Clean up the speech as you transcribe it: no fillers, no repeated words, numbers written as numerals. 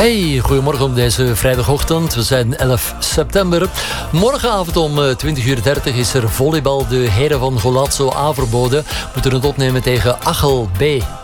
Hey, goedemorgen op deze vrijdagochtend. We zijn 11 september. Morgenavond om 20:30 is er volleybal. De heren van Golazzo Averboden moeten het opnemen tegen Achel B.